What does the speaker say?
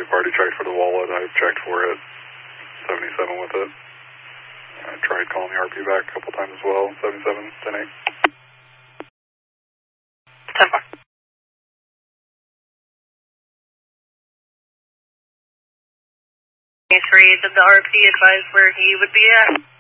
We've already checked for the wallet. I've checked for it. 77 with it. I tried calling the RP back a couple times as well. 77, 10-8. 10-5. Did the RP advise where he would be at?